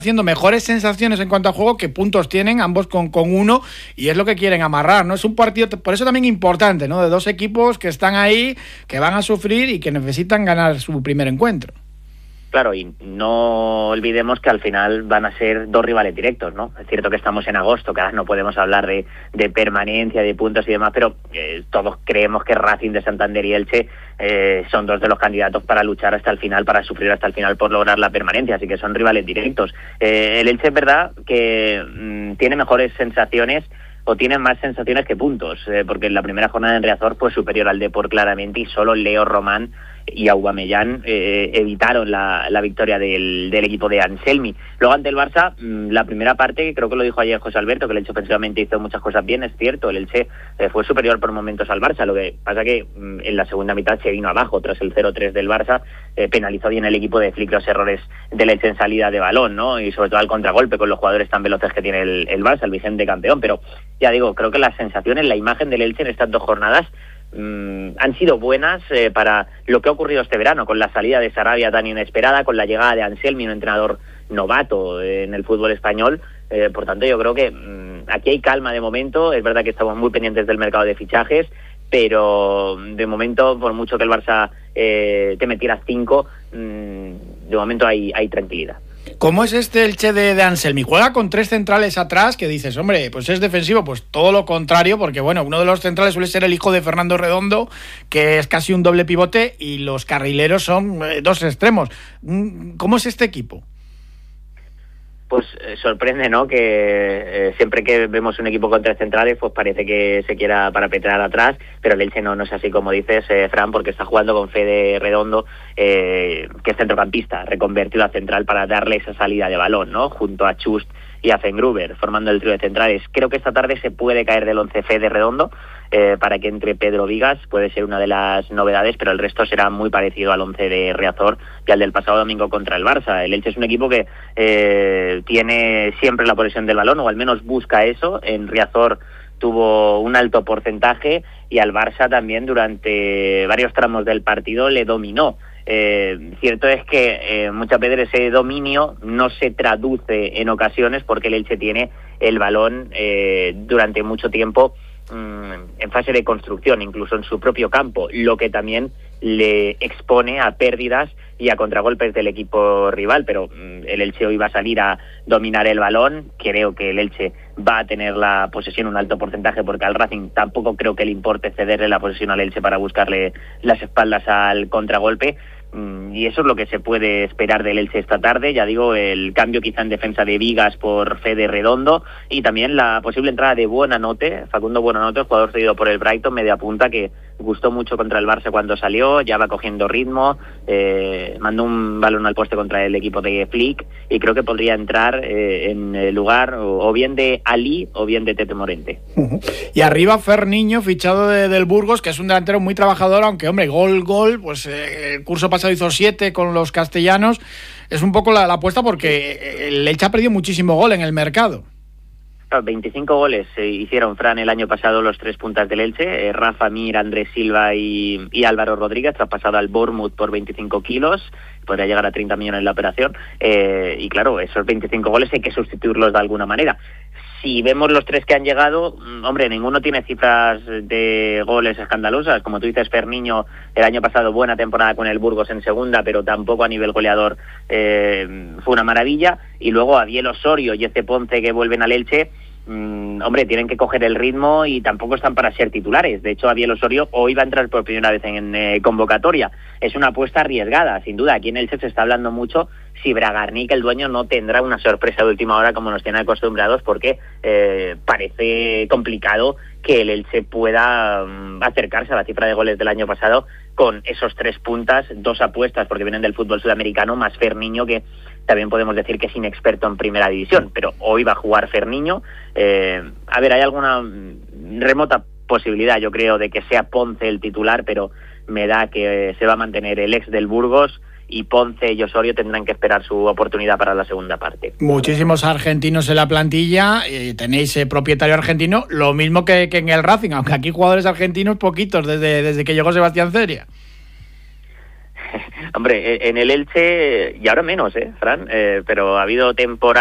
haciendo mejores sensaciones en cuanto a juego que puntos tienen, ambos con uno, y es lo que quieren amarrar, ¿no? Es un partido, por eso también importante, ¿no? De dos equipos que están ahí, que van a sufrir y que necesitan ganar su primer encuentro. Claro, y no olvidemos que al final van a ser dos rivales directos, ¿no? Es cierto que estamos en agosto, que ahora no podemos hablar de permanencia, de puntos y demás, pero todos creemos que Racing de Santander y Elche son dos de los candidatos para luchar hasta el final, para sufrir hasta el final por lograr la permanencia, así que son rivales directos. El Elche es verdad que tiene mejores sensaciones, o tienen más sensaciones que puntos, porque en la primera jornada en Riazor fue superior al Depor claramente, y solo Leo Román y Aubameyang evitaron la victoria del equipo de Anselmi. Luego ante el Barça, la primera parte, creo que lo dijo ayer José Alberto, que el Elche ofensivamente hizo muchas cosas bien, es cierto, el Elche fue superior por momentos al Barça, lo que pasa que en la segunda mitad se vino abajo tras el 0-3 del Barça, penalizó bien el equipo de Flick los errores del Elche en salida de balón, ¿no? Y sobre todo al contragolpe con los jugadores tan veloces que tiene el Barça, el vigente campeón, pero ya digo, creo que las sensaciones, la imagen del Elche en estas dos jornadas han sido buenas para lo que ha ocurrido este verano, con la salida de Sarabia tan inesperada, con la llegada de Anselmi, un entrenador novato en el fútbol español. Por tanto, yo creo que aquí hay calma de momento. Es verdad que estamos muy pendientes del mercado de fichajes, pero de momento, por mucho que el Barça te metiera 5, de momento hay tranquilidad. ¿Cómo es este Elche de Anselmi? Juega con 3 centrales atrás, que dices, hombre, pues es defensivo, pues todo lo contrario, porque bueno, uno de los centrales suele ser el hijo de Fernando Redondo, que es casi un doble pivote, y los carrileros son 2 extremos. ¿Cómo es este equipo? Pues sorprende, ¿no? Que siempre que vemos un equipo con 3 centrales, pues parece que se quiera parapetar atrás, pero el Elche no es así como dices, Fran, porque está jugando con Fede Redondo, que es centrocampista, reconvertido a central para darle esa salida de balón, ¿no? Junto a Chust y a Fengruber, formando el trío de centrales. Creo que esta tarde se puede caer del 11 Fede Redondo, para que entre Pedro Vigas, puede ser una de las novedades, pero el resto será muy parecido al 11 de Riazor y al del pasado domingo contra el Barça. El Elche es un equipo que tiene siempre la posesión del balón, o al menos busca eso. En Riazor tuvo un alto porcentaje, y al Barça también durante varios tramos del partido le dominó. Cierto es que muchas veces ese dominio no se traduce en ocasiones, porque el Elche tiene el balón durante mucho tiempo en fase de construcción, incluso en su propio campo, lo que también le expone a pérdidas y a contragolpes del equipo rival. Pero el Elche hoy va a salir a dominar el balón. Creo que el Elche va a tener la posesión, un alto porcentaje, porque al Racing tampoco creo que le importe cederle la posesión al Elche para buscarle las espaldas al contragolpe. Y eso es lo que se puede esperar del Elche esta tarde. Ya digo, el cambio quizá en defensa de Vigas por Fede Redondo, y también la posible entrada de Buonanotte, Facundo Buonanotte, jugador cedido por el Brighton, media punta, que gustó mucho contra el Barça cuando salió, ya va cogiendo ritmo, mandó un balón al poste contra el equipo de Flick, y creo que podría entrar en el lugar o bien de Ali o bien de Tete Morente. Y arriba Ferniño, fichado del Burgos, que es un delantero muy trabajador, aunque hombre, gol, pues el curso pasado hizo 7 con los castellanos. Es un poco la apuesta, porque el Elche ha perdido muchísimo gol en el mercado. 25 goles se hicieron, Fran, el año pasado los 3 puntas del Elche, Rafa Mir, Andrés Silva y Álvaro Rodríguez, traspasado al Bournemouth por 25 kilos, podría llegar a 30 millones la operación, y claro, esos 25 goles hay que sustituirlos de alguna manera. Si vemos los 3 que han llegado, hombre, ninguno tiene cifras de goles escandalosas. Como tú dices, Ferniño, el año pasado buena temporada con el Burgos en segunda, pero tampoco a nivel goleador fue una maravilla. Y luego Abiel Osorio y Eze Ponce, que vuelven al Elche, hombre, tienen que coger el ritmo y tampoco están para ser titulares. De hecho, Abiel Osorio hoy va a entrar por primera vez en convocatoria. Es una apuesta arriesgada, sin duda. Aquí en Elche se está hablando mucho si Bragarnik, el dueño, no tendrá una sorpresa de última hora como nos tiene acostumbrados, porque parece complicado que el Elche pueda acercarse a la cifra de goles del año pasado con esos 3 puntas, 2 apuestas porque vienen del fútbol sudamericano, más Ferniño, que también podemos decir que es inexperto en primera división, pero hoy va a jugar Ferniño. A ver, hay alguna remota posibilidad, yo creo, de que sea Ponce el titular, pero me da que se va a mantener el ex del Burgos, y Ponce y Osorio tendrán que esperar su oportunidad para la segunda parte. Muchísimos argentinos en la plantilla, tenéis propietario argentino, lo mismo que en el Racing, aunque aquí jugadores argentinos poquitos desde que llegó Sebastián Ceria. Hombre, en el Elche, y ahora menos, Fran, pero ha habido temporadas